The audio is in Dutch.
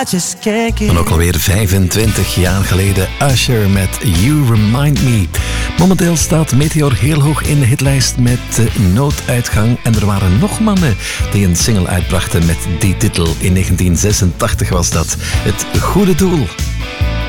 just can't get. En ook alweer 25 jaar geleden Usher met You Remind Me. Momenteel staat Meteor heel hoog in de hitlijst met Nooduitgang. En er waren nog mannen die een single uitbrachten met die titel. In 1986 was dat Het Goede Doel.